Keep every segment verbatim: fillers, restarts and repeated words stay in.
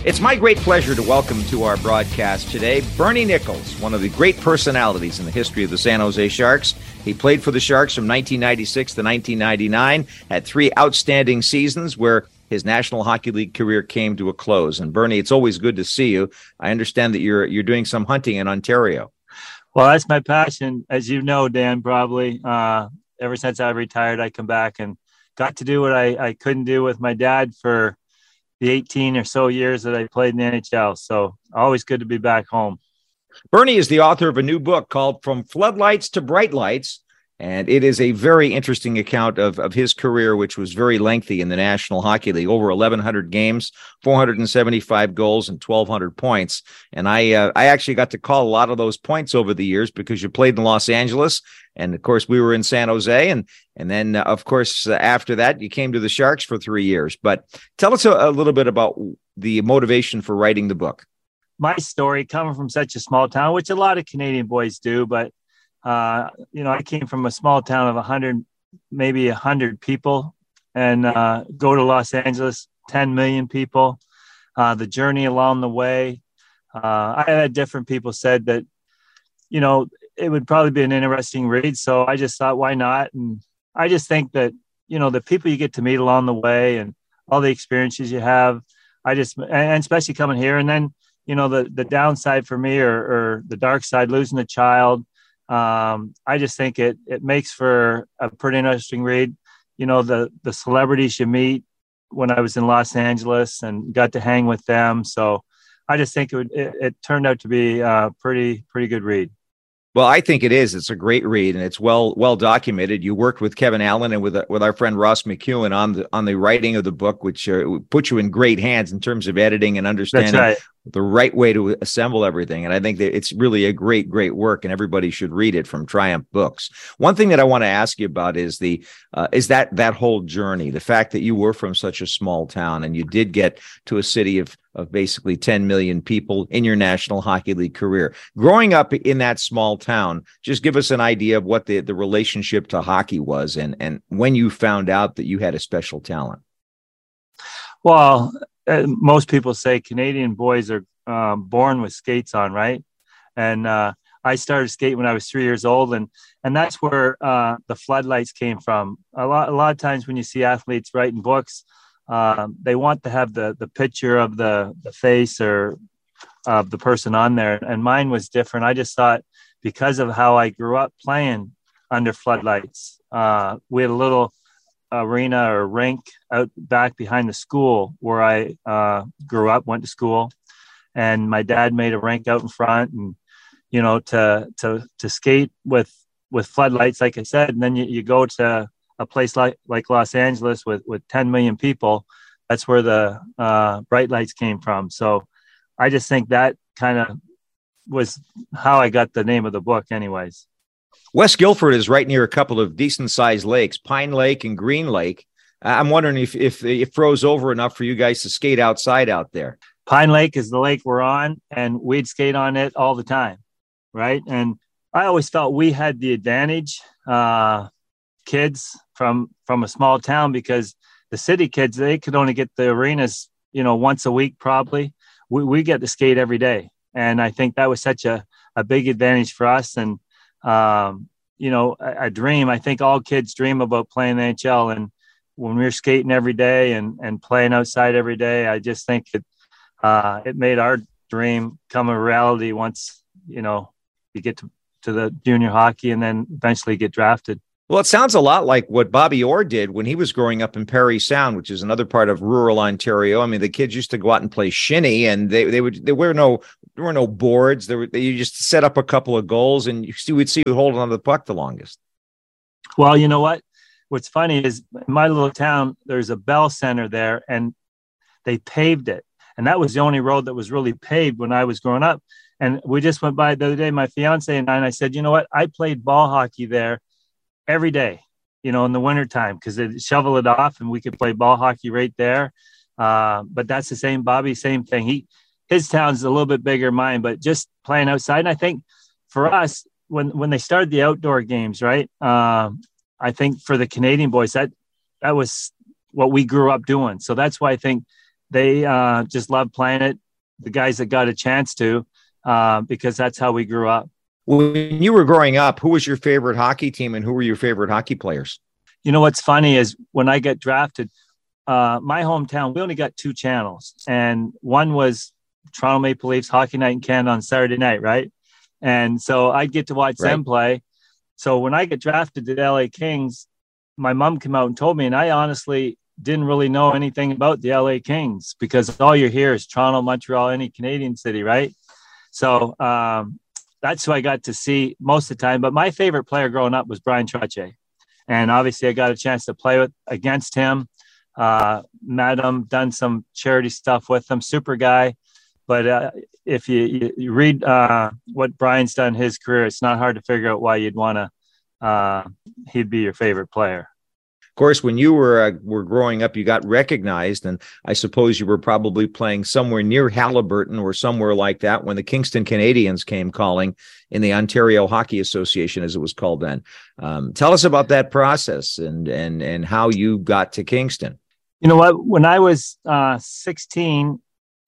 It's my great pleasure to welcome to our broadcast today Bernie Nicholls, one of the great personalities in the history of the San Jose Sharks. He played for the Sharks from nineteen ninety-six to nineteen ninety-nine, had three outstanding seasons where his National Hockey League career came to a close. And Bernie, it's always good to see you. I understand that you're you're doing some hunting in Ontario. Well, that's my passion, as you know, Dan, probably. Uh, ever since I retired, I come back and got to do what I, I couldn't do with my dad for the eighteen or so years that I played in the N H L. So always good to be back home. Bernie is the author of a new book called From Floodlights to Bright Lights, and it is a very interesting account of, of his career, which was very lengthy in the National Hockey League, over eleven hundred games, four hundred seventy-five goals, and twelve hundred points. And I uh, I actually got to call a lot of those points over the years because you played in Los Angeles, and of course we were in San Jose, and and then uh, of course uh, after that you came to the Sharks for three years. But tell us a, a little bit about the motivation for writing the book. My story, coming from such a small town, which a lot of Canadian boys do, but Uh, you know, I came from a small town of one hundred, maybe one hundred people, and uh, go to Los Angeles, ten million people. Uh, the journey along the way, uh, I had different people said that, you know, it would probably be an interesting read. So I just thought, why not? And I just think that, you know, the people you get to meet along the way and all the experiences you have, I just, and especially coming here. And then, you know, the, the downside for me or, or the dark side, losing a child. Um, I just think it it makes for a pretty interesting read. You know, the the celebrities you meet when I was in Los Angeles and got to hang with them. So I just think it would, it, it turned out to be a pretty pretty good read. Well, I think it is. It's a great read, and it's well well documented. You worked with Kevin Allen and with with our friend Ross McEwen on the on the writing of the book, which uh, put you in great hands in terms of editing and understanding That's right. the right way to assemble everything. And I think that it's really a great, great work, and everybody should read it from Triumph Books. One thing that I want to ask you about is the uh, is that that whole journey, the fact that you were from such a small town and you did get to a city of of basically ten million people in your National Hockey League career. Growing up in that small town, just give us an idea of what the, the relationship to hockey was and, and when you found out that you had a special talent. Well, uh, most people say Canadian boys are um, born with skates on, right? And uh, I started skating when I was three years old, and and that's where uh, the floodlights came from. A lot, a lot of times when you see athletes writing books, uh, they want to have the the picture of the the face or of the person on there, and mine was different. I just thought because of how I grew up playing under floodlights, uh, we had a little arena or rink out back behind the school where I uh, grew up, went to school, and my dad made a rink out in front, and you know, to to to skate with with floodlights, like I said, and then you, you go to a place like like Los Angeles with with ten million people. That's where the uh, bright lights came from. So I just think that kind of was how I got the name of the book, anyways. West Guilford is right near a couple of decent-sized lakes, Pine Lake and Green Lake. I'm wondering if, if it froze over enough for you guys to skate outside out there. Pine Lake is the lake we're on, and we'd skate on it all the time, right? And I always felt we had the advantage, uh, kids from from a small town, because the city kids, they could only get the arenas, you know, once a week probably. We, we get to skate every day. And I think that was such a, a big advantage for us. And Um, you know, a, a dream. I think all kids dream about playing the N H L. And when we were skating every day and, and playing outside every day, I just think it, uh, it made our dream come a reality once, you know, you get to, to the junior hockey and then eventually get drafted. Well, it sounds a lot like what Bobby Orr did when he was growing up in Parry Sound, which is another part of rural Ontario. I mean, the kids used to go out and play shinny, and they they would there were no there were no boards. There were you just set up a couple of goals, and you see, would see who holding on to the puck the longest. Well, you know what? What's funny is in my little town, there's a Bell Center there, and they paved it, and that was the only road that was really paved when I was growing up. And we just went by the other day, my fiance and I, and I said, you know what? I played ball hockey there every day, you know, in the wintertime, because they'd shovel it off and we could play ball hockey right there. Uh, but that's the same, Bobby, same thing. He, his town's a little bit bigger than mine, but just playing outside. And I think for us, when, when they started the outdoor games, right. Um, I think for the Canadian boys, that, that was what we grew up doing. So that's why I think they uh, just love playing it. The guys that got a chance to, uh, because that's how we grew up. When you were growing up, who was your favorite hockey team and who were your favorite hockey players? You know, what's funny is when I got drafted, uh, my hometown, we only got two channels, and one was Toronto Maple Leafs Hockey Night in Canada on Saturday night, right? And so I'd get to watch right. them play. So when I get drafted to the L A Kings, my mom came out and told me, and I honestly didn't really know anything about the L A Kings because all you hear is Toronto, Montreal, any Canadian city, right? So um, that's who I got to see most of the time. But my favorite player growing up was Brian Trottier. And obviously I got a chance to play with against him, uh, met him, done some charity stuff with him, super guy. But uh, if you, you, you read uh, what Brian's done in his career, it's not hard to figure out why you'd want to, uh, he'd be your favorite player. Of course, when you were uh, were growing up, you got recognized, and I suppose you were probably playing somewhere near Haliburton or somewhere like that when the Kingston Canadians came calling in the Ontario Hockey Association, as it was called then. Um, tell us about that process and and and how you got to Kingston. You know what? When I was uh, sixteen,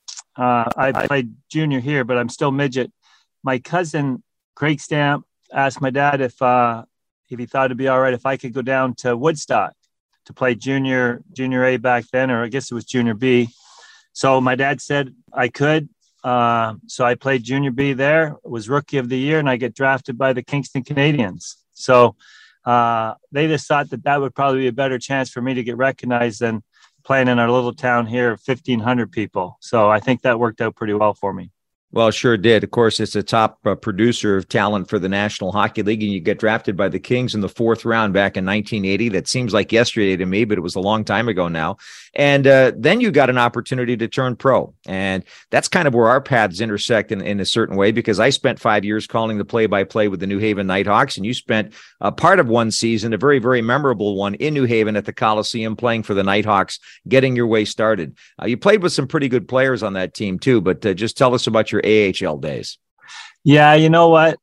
uh, I played junior here, but I'm still midget. My cousin Craig Stamp asked my dad if uh, if he thought it'd be all right if I could go down to Woodstock to play junior, junior A back then, or I guess it was junior B. So my dad said I could. Uh, so I played junior B there, was rookie of the year, and I get drafted by the Kingston Canadians. So uh, they just thought that that would probably be a better chance for me to get recognized than playing in our little town here of fifteen hundred people. So I think that worked out pretty well for me. Well, sure did. Of course, it's a top uh, producer of talent for the National Hockey League, and you get drafted by the Kings in the fourth round back in nineteen eighty. That seems like yesterday to me, but it was a long time ago now. And uh, then you got an opportunity to turn pro, and that's kind of where our paths intersect in, in a certain way, because I spent five years calling the play-by-play with the New Haven Nighthawks, and you spent a part of one season, a very, very memorable one, in New Haven at the Coliseum playing for the Nighthawks, getting your way started. Uh, you played with some pretty good players on that team too, but uh, just tell us about your A H L days. Yeah, you know what?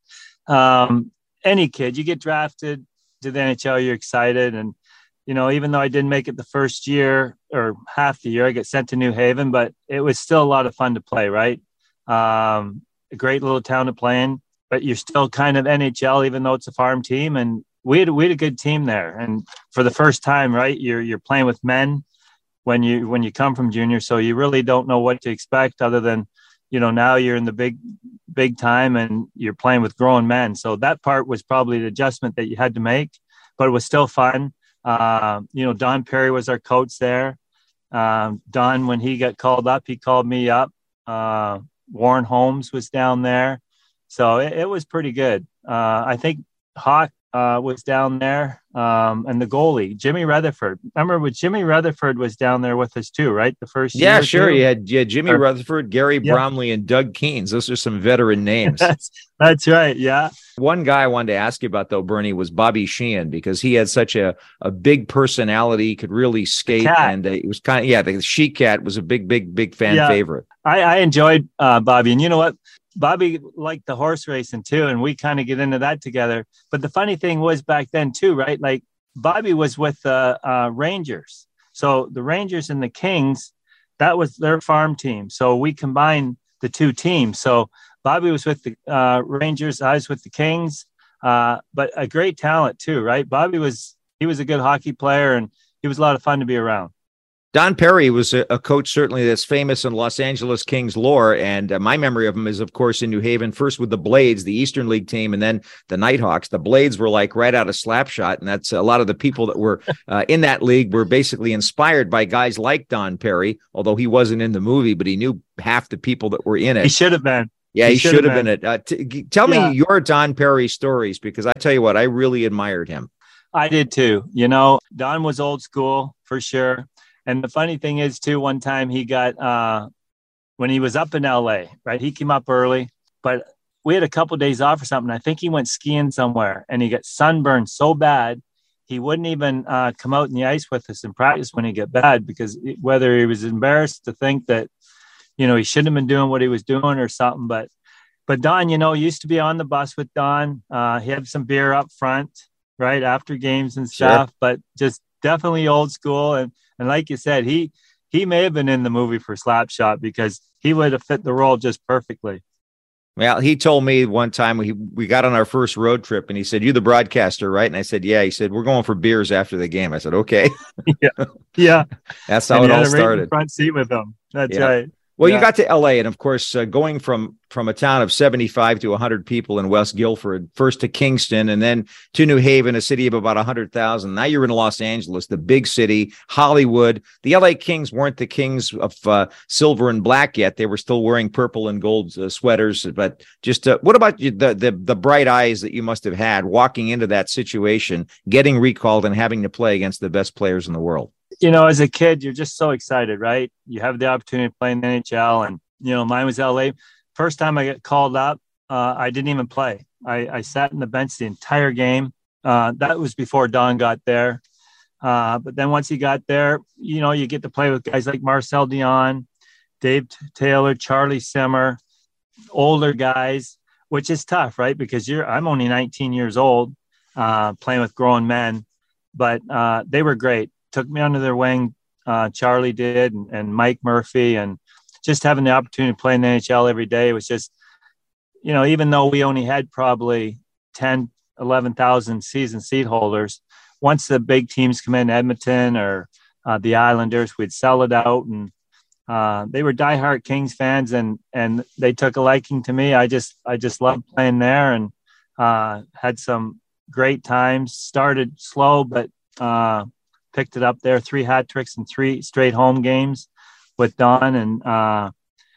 Um, any kid, you get drafted to the N H L, you're excited. And, you know, even though I didn't make it the first year or half the year, I get sent to New Haven, but it was still a lot of fun to play, right? Um, a great little town to play in, but you're still kind of N H L, even though it's a farm team. And we had, we had a good team there. And for the first time, right, you're, you're playing with men when you, when you come from junior. So you really don't know what to expect other than, you know, now you're in the big, big time and you're playing with grown men. So that part was probably the adjustment that you had to make, but it was still fun. Uh, you know, Don Perry was our coach there. Um, Don, when he got called up, he called me up. Uh, Warren Holmes was down there. So it, it was pretty good. Uh, I think Hawk uh, was down there. Um, and the goalie, Jimmy Rutherford. Remember when Jimmy Rutherford was down there with us too, right? The first yeah, year. Sure. Too? You had yeah, Jimmy or, Rutherford, Gary yeah. Bromley, and Doug Keens. Those are some veteran names. that's, that's right. Yeah. One guy I wanted to ask you about, though, Bernie, was Bobby Sheehan, because he had such a, a big personality, he could really skate. And uh, it was kind of, yeah, the She Cat was a big, big, big fan yeah. favorite. I, I enjoyed uh, Bobby. And you know what? Bobby liked the horse racing too, and we kind of get into that together. But the funny thing was back then too, right? Like Bobby was with the uh, uh, Rangers. So the Rangers and the Kings, that was their farm team. So we combined the two teams. So Bobby was with the uh, Rangers, I was with the Kings, uh, but a great talent too, right? Bobby was, he was a good hockey player, and he was a lot of fun to be around. Don Perry was a, a coach certainly that's famous in Los Angeles Kings lore, and uh, my memory of him is, of course, in New Haven, first with the Blades, the Eastern League team, and then the Nighthawks. The Blades were like right out of Slapshot, and that's a lot of the people that were uh, in that league were basically inspired by guys like Don Perry, although he wasn't in the movie, but he knew half the people that were in it. He should have been. Yeah, he, he should have been. been it. Uh, t- tell yeah. me your Don Perry stories, because I tell you what, I really admired him. I did too. You know, Don was old school for sure. And the funny thing is, too, one time he got, uh, when he was up in L A, right, he came up early, but we had a couple of days off or something. I think he went skiing somewhere, and he got sunburned so bad, he wouldn't even uh, come out in the ice with us in practice when he got bad, because whether he was embarrassed to think that, you know, he shouldn't have been doing what he was doing or something. But, but Don, you know, used to be on the bus with Don. Uh, he had some beer up front, right, after games and stuff, sure. But just definitely old school. And, And like you said, he he may have been in the movie for Slapshot because he would have fit the role just perfectly. Well, he told me one time we we got on our first road trip and he said, "You the broadcaster, right?" And I said, "Yeah." He said, "We're going for beers after the game." I said, "Okay." yeah. Yeah. That's how and it all started. Right front seat with them. That's yeah. right. Well, yeah. you got to L A, and of course, uh, going from from a town of seventy-five to one hundred people in West Guilford, first to Kingston, and then to New Haven, a city of about one hundred thousand. Now you're in Los Angeles, the big city, Hollywood. The L A Kings weren't the Kings of uh, silver and black yet; they were still wearing purple and gold uh, sweaters. But just uh, what about you, the the the bright eyes that you must have had walking into that situation, getting recalled, and having to play against the best players in the world? You know, as a kid, you're just so excited, right? You have the opportunity to play in the N H L, and, you know, mine was L A. First time I got called up, uh, I didn't even play. I, I sat in the bench the entire game. Uh, that was before Don got there. Uh, but then once he got there, you know, you get to play with guys like Marcel Dionne, Dave Taylor, Charlie Simmer, older guys, which is tough, right? Because you're I'm only nineteen years old, uh, playing with grown men, but uh, they were great. Took me under their wing. Uh, Charlie did, and, and Mike Murphy, and just having the opportunity to play in the N H L every day was just, you know, even though we only had probably ten, eleven thousand season seat holders, once the big teams come in, Edmonton or uh, the Islanders, we'd sell it out, and uh, they were diehard Kings fans, and and they took a liking to me. I just I just loved playing there, and uh, had some great times. Started slow, but uh, picked it up there, three hat tricks and three straight home games with Don. And uh,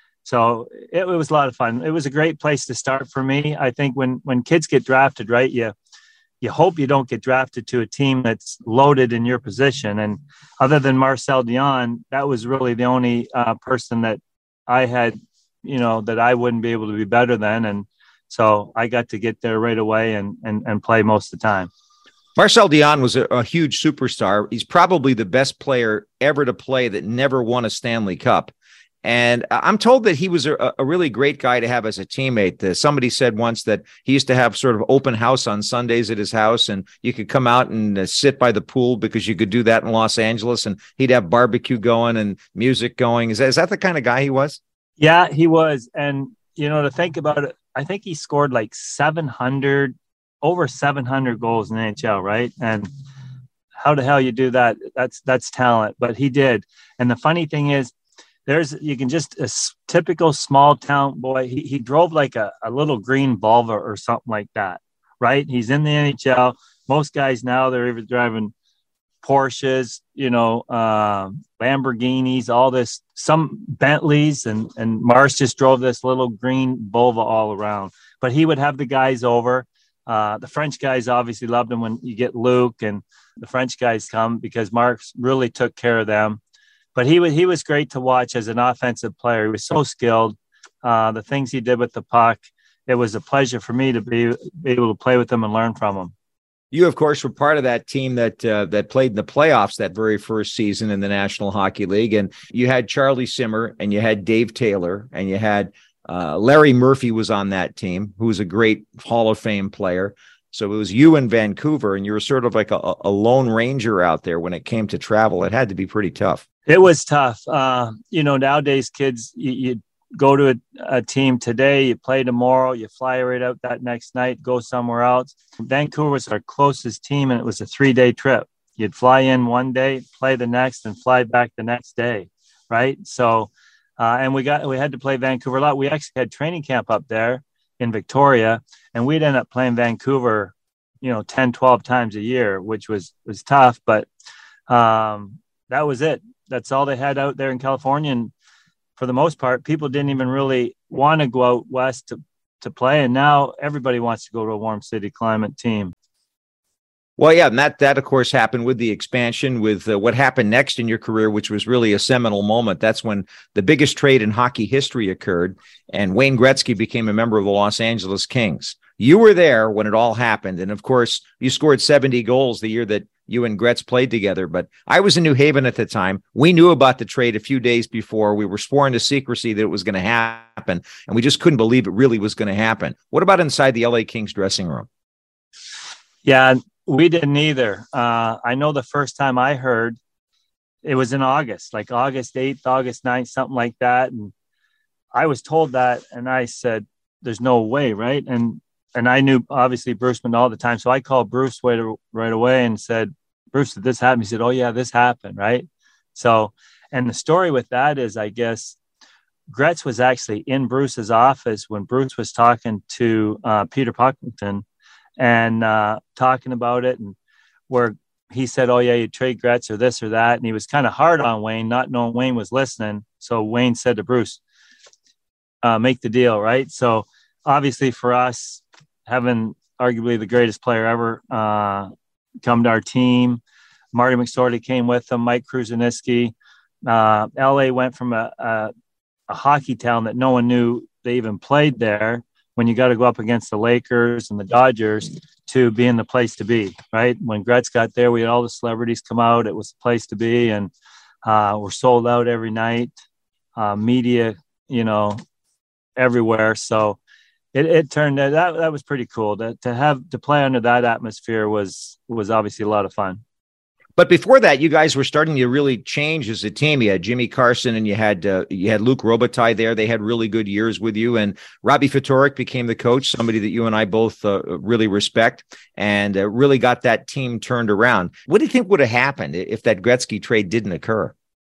so it, it was a lot of fun. It was a great place to start for me. I think when, when kids get drafted, right, you, you hope you don't get drafted to a team that's loaded in your position. And other than Marcel Dionne, that was really the only uh, person that I had, you know, that I wouldn't be able to be better than. And so I got to get there right away and, and, and play most of the time. Marcel Dionne was a, a huge superstar. He's probably the best player ever to play that never won a Stanley Cup. And I'm told that he was a, a really great guy to have as a teammate. Uh, somebody said once that he used to have sort of open house on Sundays at his house, and you could come out and uh, sit by the pool because you could do that in Los Angeles, and he'd have barbecue going and music going. Is that, is that the kind of guy he was? Yeah, he was. And, you know, to think about it, I think he scored like seven hundred over seven hundred goals in the N H L, right? And how the hell you do that? That's that's talent, but he did. And the funny thing is, there's you can just a typical small town boy. He he drove like a, a little green Volvo or something like that, right? He's in the N H L. Most guys now they're even driving Porsches, you know, uh, Lamborghinis, all this, some Bentleys, and and Mars just drove this little green Volvo all around. But he would have the guys over. Uh, the French guys obviously loved him when you get Luke and the French guys come because Mark's really took care of them. But he was he was great to watch as an offensive player. He was so skilled. Uh, the things he did with the puck, it was a pleasure for me to be, be able to play with him and learn from him. You, of course, were part of that team that uh, that played in the playoffs that very first season in the National Hockey League. And you had Charlie Simmer, and you had Dave Taylor, and you had Uh, Larry Murphy was on that team, who was a great Hall of Fame player. So it was you in Vancouver, and you were sort of like a, a lone ranger out there when it came to travel. It had to be pretty tough. It was tough. Uh, you know, nowadays, kids, you, you go to a, a team today, you play tomorrow, you fly right out that next night, go somewhere else. Vancouver was our closest team, and it was a three-day trip. You'd fly in one day, play the next, and fly back the next day, right? So Uh, and we got we had to play Vancouver a lot. We actually had training camp up there in Victoria, and we'd end up playing Vancouver, you know, ten, twelve times a year, which was was tough. But um, that was it. That's all they had out there in California. And for the most part, people didn't even really want to go out west to, to play. And now everybody wants to go to a warm city climate team. Well, yeah, and that, that of course, happened with the expansion, with uh, what happened next in your career, which was really a seminal moment. That's when the biggest trade in hockey history occurred, and Wayne Gretzky became a member of the Los Angeles Kings. You were there when it all happened, and of course, you scored seventy goals the year that you and Gretz played together. But I was in New Haven at the time. We knew about the trade a few days before. We were sworn to secrecy that it was going to happen, and we just couldn't believe it really was going to happen. What about inside the L A Kings dressing room? Yeah, we didn't either. Uh, I know the first time I heard, it was in August, like August eighth, August ninth, something like that. And I was told that, and I said, there's no way, right? And and I knew, obviously, Bruce went all the time. So I called Bruce right, right away and said, Bruce, did this happen? He said, oh, yeah, this happened, right? So, and the story with that is, I guess, Gretz was actually in Bruce's office when Bruce was talking to uh, Peter Puckington and uh, talking about it, and where he said, oh, yeah, you trade Gretz or this or that. And he was kind of hard on Wayne, not knowing Wayne was listening. So Wayne said to Bruce, uh, make the deal, right? So obviously for us, having arguably the greatest player ever uh, come to our team, Marty McSorley came with him, Mike Kruseniski. Uh, L A went from a, a, a hockey town that no one knew they even played there, when you got to go up against the Lakers and the Dodgers, to being the place to be, right? When Gretz got there, we had all the celebrities come out. It was the place to be, and uh, we're sold out every night. Uh, media, you know, everywhere. So it, it turned that that was pretty cool. To, to have to play under that atmosphere was was obviously a lot of fun. But before that, you guys were starting to really change as a team. You had Jimmy Carson and you had uh, you had Luc Robitaille there. They had really good years with you. And Robbie Ftorek became the coach, somebody that you and I both uh, really respect, and uh, really got that team turned around. What do you think would have happened if that Gretzky trade didn't occur?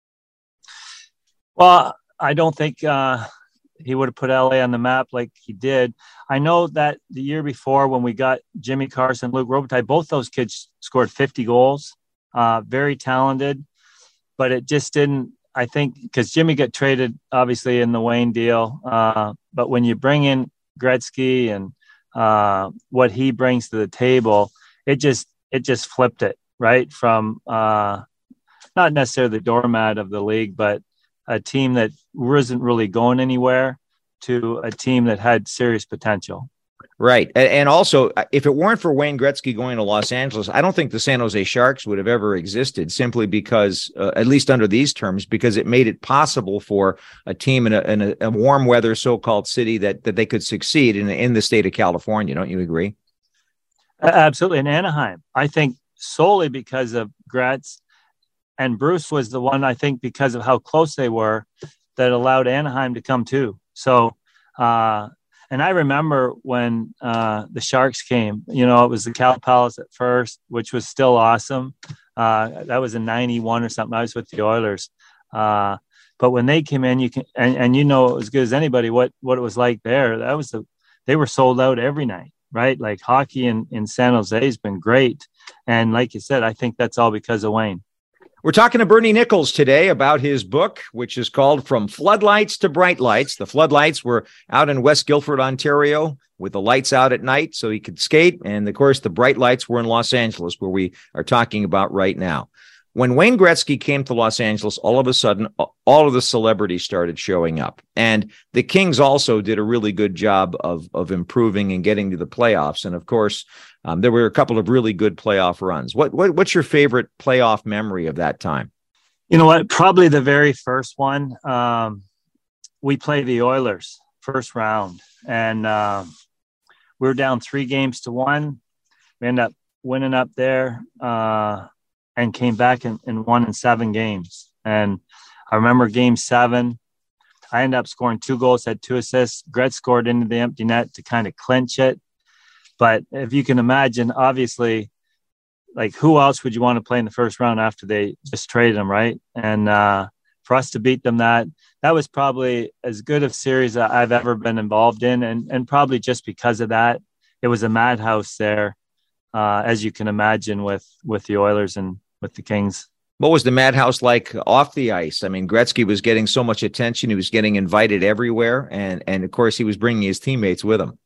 Well, I don't think uh, he would have put L A on the map like he did. I know that the year before, when we got Jimmy Carson, Luc Robitaille, both those kids scored fifty goals. Uh, very talented, but it just didn't, I think, because Jimmy got traded, obviously, in the Wayne deal. Uh, but when you bring in Gretzky and uh, what he brings to the table, it just it just flipped it, right? From uh, not necessarily the doormat of the league, but a team that wasn't really going anywhere to a team that had serious potential. Right. And also, if it weren't for Wayne Gretzky going to Los Angeles, I don't think the San Jose Sharks would have ever existed, simply because, uh, at least under these terms, because it made it possible for a team in a, in a, a warm weather so-called city that, that they could succeed in, in the state of California. Don't you agree? Absolutely. In Anaheim, I think solely because of Gretz, and Bruce was the one, I think, because of how close they were, that allowed Anaheim to come too. So, uh, And I remember when uh, the Sharks came, you know, it was the Cal Palace at first, which was still awesome. Uh, that was in ninety-one or something. I was with the Oilers. Uh, but when they came in, you can, and, and you know, as good as anybody, what, what it was like there. That was the, they were sold out every night, right? Like hockey in, in San Jose has been great. And like you said, I think that's all because of Wayne. We're talking to Bernie Nicholls today about his book, which is called From Floodlights to Bright Lights. The floodlights were out in West Guilford, Ontario, with the lights out at night so he could skate. And, of course, the bright lights were in Los Angeles, where we are talking about right now. When Wayne Gretzky came to Los Angeles, all of a sudden, all of the celebrities started showing up. And the Kings also did a really good job of, of improving and getting to the playoffs. And, of course, um, there were a couple of really good playoff runs. What, what What's your favorite playoff memory of that time? You know what? Probably the very first one. Um, we played the Oilers first round, and uh, we were down three games to one. We ended up winning up there. Uh, and came back and, and won in seven games. And I remember game seven, I ended up scoring two goals, had two assists. Gretz scored into the empty net to kind of clinch it. But if you can imagine, obviously, like, who else would you want to play in the first round after they just traded him, right? And uh, for us to beat them, that that was probably as good of series that I've ever been involved in. And, and probably just because of that, it was a madhouse there, uh, as you can imagine, with, with the Oilers and with the Kings. What was the madhouse like off the ice? I mean, Gretzky was getting so much attention. He was getting invited everywhere. And, and of course, he was bringing his teammates with him.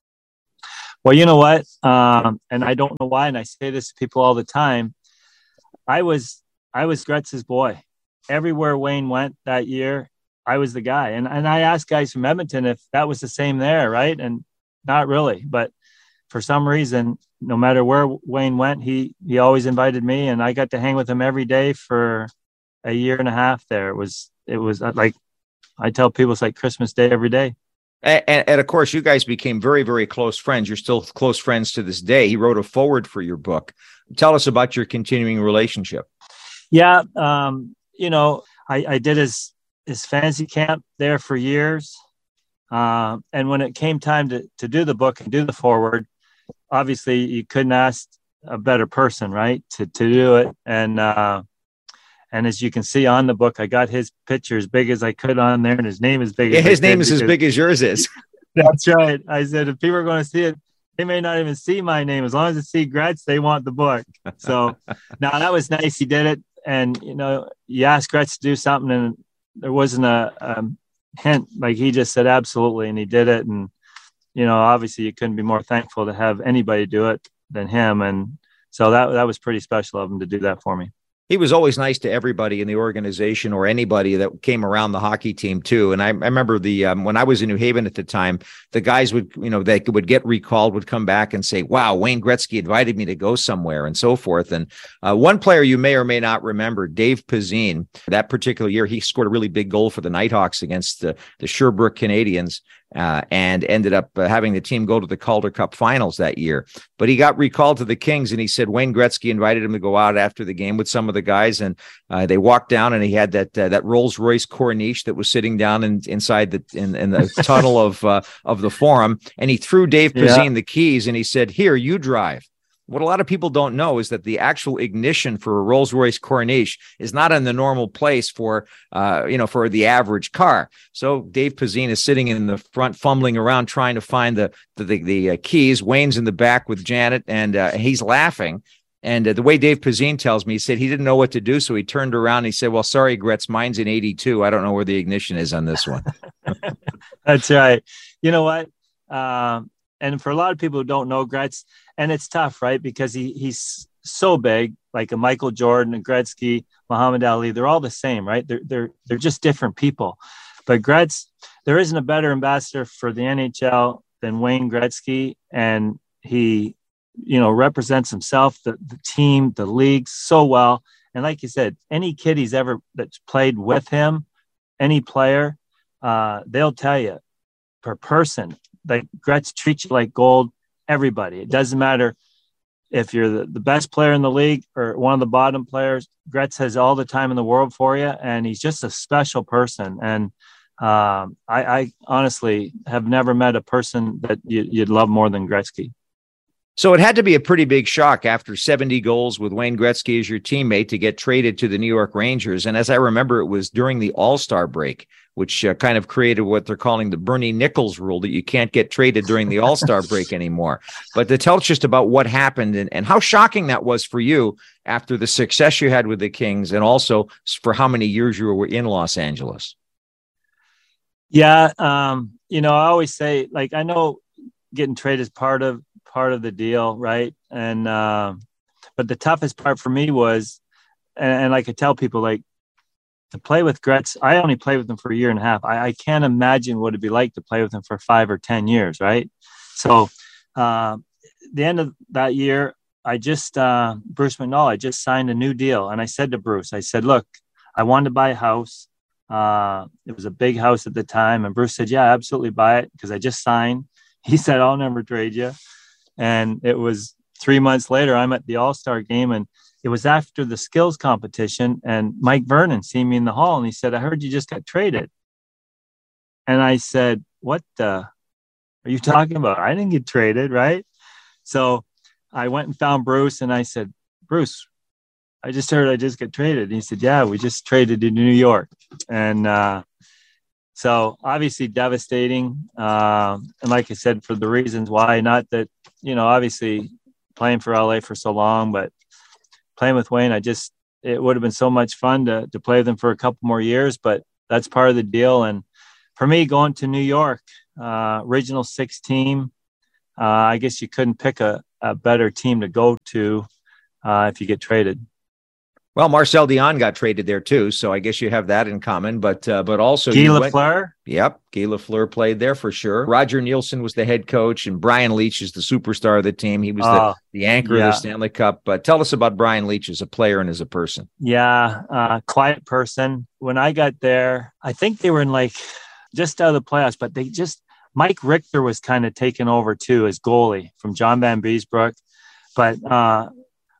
Well, you know what? Um, and I don't know why, and I say this to people all the time. I was I was Gretz's boy. Everywhere Wayne went that year, I was the guy. And, and I asked guys from Edmonton if that was the same there, right? And not really. But for some reason, no matter where Wayne went, he he always invited me, and I got to hang with him every day for a year and a half there. It was it was like, I tell people, it's like Christmas Day every day. And, and, and of course, you guys became very, very close friends. You're still close friends to this day. He wrote a foreword for your book. Tell us about your continuing relationship. Yeah. Um, you know, I, I did his, his fantasy camp there for years. Uh, and when it came time to, to do the book and do the forward, obviously you couldn't ask a better person, right, to, to do it. And, uh, and as you can see on the book, I got his picture as big as I could on there, and his name is big. Yeah, as his name is as big as yours is. That's right. I said, if people are going to see it, they may not even see my name. As long as they see Gretz, they want the book. So now that was nice. He did it. And, you know, you asked Gretz to do something and there wasn't a, a hint. Like he just said, absolutely. And he did it. And, you know, obviously you couldn't be more thankful to have anybody do it than him. And so that, that was pretty special of him to do that for me. He was always nice to everybody in the organization or anybody that came around the hockey team too. And I, I remember the um, when I was in New Haven at the time, the guys would, you know, they would get recalled, would come back and say, wow, Wayne Gretzky invited me to go somewhere and so forth. And uh, one player you may or may not remember, Dave Pazine, that particular year, he scored a really big goal for the Nighthawks against the, the Sherbrooke Canadians. Uh, and ended up uh, having the team go to the Calder Cup finals that year. But he got recalled to the Kings, and he said Wayne Gretzky invited him to go out after the game with some of the guys, and uh, they walked down, and he had that uh, that Rolls Royce Corniche that was sitting down in, inside the in, in the tunnel of uh, of the Forum, and he threw Dave Pazine yeah. the keys, and he said, "Here, you drive." What a lot of people don't know is that the actual ignition for a Rolls-Royce Corniche is not in the normal place for, uh, you know, for the average car. So Dave Pazine is sitting in the front, fumbling around, trying to find the the, the, the uh, keys. Wayne's in the back with Janet, and uh, he's laughing. And uh, the way Dave Pazine tells me, he said he didn't know what to do, so he turned around and he said, "Well, sorry, Gretz, mine's in eighty-two. I don't know where the ignition is on this one." That's right. You know what? Um, and for a lot of people who don't know Gretz, and it's tough, right? Because he he's so big, like a Michael Jordan, and Gretzky, Muhammad Ali. They're all the same, right? They're they're they're just different people. But Gretz, there isn't a better ambassador for the N H L than Wayne Gretzky, and he, you know, represents himself, the the team, the league so well. And like you said, any kid he's ever that's played with him, any player, uh, they'll tell you per person that Gretz treats you like gold. Everybody. It doesn't matter if you're the, the best player in the league or one of the bottom players. Gretz has all the time in the world for you, and he's just a special person. And um, I, I honestly have never met a person that you, you'd love more than Gretzky. So it had to be a pretty big shock after seventy goals with Wayne Gretzky as your teammate to get traded to the New York Rangers. And as I remember, it was during the All-Star break, which uh, kind of created what they're calling the Bernie Nichols rule, that you can't get traded during the All-Star break anymore. But to tell us just about what happened and, and how shocking that was for you after the success you had with the Kings, and also for how many years you were in Los Angeles. Yeah. Um, you know, I always say, like, I know getting traded is part of, part of the deal. Right. And, uh, but the toughest part for me was, and, and like I tell people, like, to play with Gretz, I only played with him for a year and a half. I, I can't imagine what it'd be like to play with him for five or ten years. Right. So, uh, the end of that year, I just, uh, Bruce McNall, I just signed a new deal. And I said to Bruce, I said, look, I wanted to buy a house. Uh, it was a big house at the time. And Bruce said, yeah, absolutely buy it, because I just signed. He said, I'll never trade you. And it was three months later, I'm at the All-Star game, and it was after the skills competition, and Mike Vernon seen me in the hall, and he said, I heard you just got traded. And I said, what the are you talking about? I didn't get traded, right? So I went and found Bruce, and I said, Bruce, I just heard I just got traded. And he said, yeah, we just traded to New York. And uh, so obviously devastating. Uh, and like I said, for the reasons why, not that, you know, obviously playing for L A for so long, but playing with Wayne, I just, it would have been so much fun to to play with him for a couple more years, but that's part of the deal. And for me, going to New York, uh, Regional Six team, uh, I guess you couldn't pick a, a better team to go to uh, if you get traded. Well, Marcel Dion got traded there too, so I guess you have that in common. But uh, but also Guy Lafleur. Went, yep, Guy Lafleur played there for sure. Roger Nielsen was the head coach, and Brian Leetch is the superstar of the team. He was uh, the, the anchor yeah. of the Stanley Cup. But tell us about Brian Leetch as a player and as a person. Yeah, uh, quiet person. When I got there, I think they were in like just out of the playoffs, but they just Mike Richter was kind of taken over too as goalie from John Van Beesbrook. But uh,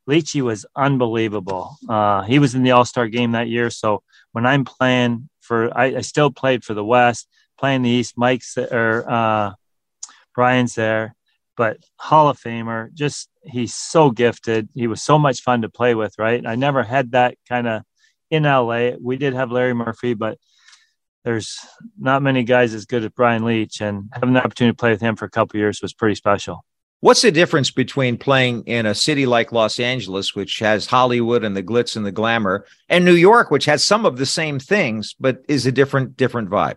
Leachy was unbelievable. Uh, he was in the All-Star game that year. So when I'm playing for, I, I still played for the West, playing the East. Mike's or uh, Brian's there, but Hall of Famer. Just he's so gifted. He was so much fun to play with. Right. I never had that kind of in L A. We did have Larry Murphy, but there's not many guys as good as Brian Leach, and having the opportunity to play with him for a couple of years was pretty special. What's the difference between playing in a city like Los Angeles, which has Hollywood and the glitz and the glamour, and New York, which has some of the same things, but is a different, different vibe?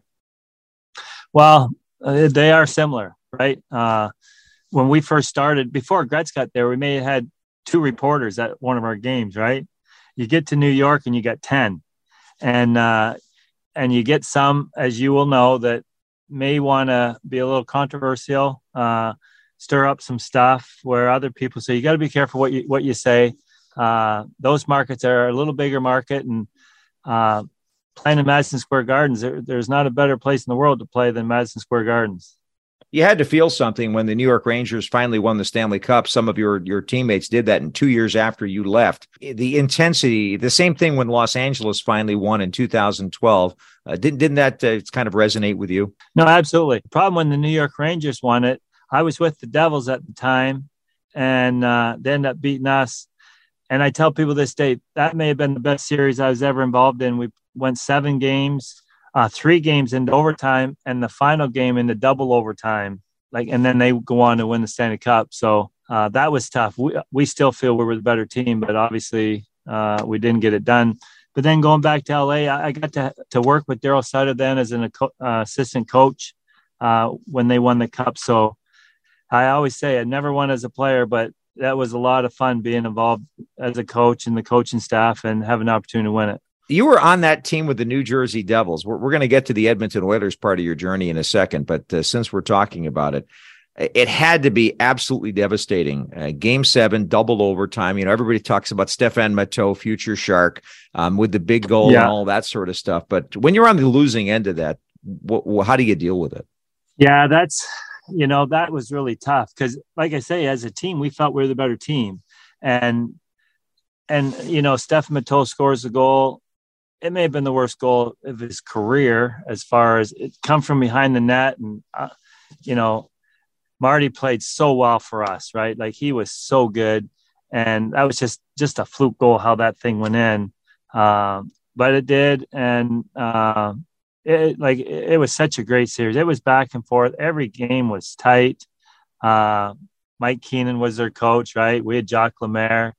Well, uh, they are similar, right? Uh, when we first started, before Gretz got there, we may have had two reporters at one of our games, right? You get to New York and you got ten. And, uh, and you get some, as you will know, that may want to be a little controversial, uh, stir up some stuff where other people say, you got to be careful what you, what you say. Uh, those markets are a little bigger market, and uh, playing in Madison Square Gardens, there, there's not a better place in the world to play than Madison Square Gardens. You had to feel something when the New York Rangers finally won the Stanley Cup. Some of your, your teammates did that in two years after you left. The intensity, the same thing when Los Angeles finally won in two thousand twelve. Uh, didn't, didn't that uh, kind of resonate with you? No, absolutely. The problem when the New York Rangers won it, I was with the Devils at the time, and uh, they ended up beating us. And I tell people this day, that may have been the best series I was ever involved in. We went seven games, uh, three games into overtime, and the final game into double overtime. Like, and then they go on to win the Stanley Cup. So uh, that was tough. We, we still feel we were the better team, but obviously uh, we didn't get it done. But then going back to L A, I, I got to, to work with Daryl Sutter then as an uh, assistant coach uh, when they won the Cup. So I always say I never won as a player, but that was a lot of fun being involved as a coach and the coaching staff and having an opportunity to win it. You were on that team with the New Jersey Devils. We're, we're going to get to the Edmonton Oilers part of your journey in a second, but uh, since we're talking about it, it had to be absolutely devastating. Uh, game seven, double overtime. You know, everybody talks about Stéphane Matteau, future Shark, um, with the big goal yeah. and all that sort of stuff. But when you're on the losing end of that, wh- wh- how do you deal with it? Yeah, that's... You know, that was really tough because, like I say, as a team, we felt we were the better team. And, and you know, Stéphane Matteau scores a goal. It may have been the worst goal of his career as far as it come from behind the net. And, uh, you know, Marty played so well for us, right? Like, he was so good. And that was just, just a fluke goal how that thing went in. Um, but it did. And, uh, It, like it was such a great series. It was back and forth. Every game was tight. Uh, Mike Keenan was their coach, right? We had Jacques Lemaire.